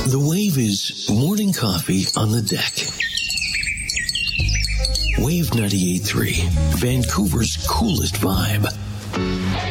The Wave is morning coffee on the deck. Wave 98.3, Vancouver's coolest vibe.